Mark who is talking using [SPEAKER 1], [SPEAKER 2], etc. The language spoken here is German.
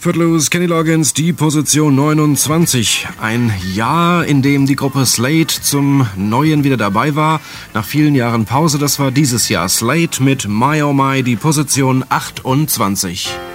[SPEAKER 1] Footloose, Kenny Loggins, die Position 29. Ein Jahr, in dem die Gruppe Slade zum Neuen wieder dabei war. Nach vielen Jahren Pause, das war dieses Jahr. Slade mit My Oh My, die Position 28.